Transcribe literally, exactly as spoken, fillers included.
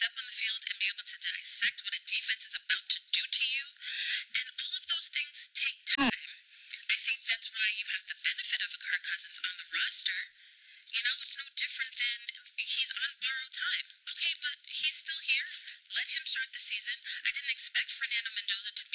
step on the field and be able to dissect what a defense is about to do to you. And all of those things take time. I think that's why you have the benefit of a Kirk Cousins on the roster. You know, it's no different than he's on borrowed time. Okay, but he's still here. Let him start the season. I didn't expect Fernando Mendoza to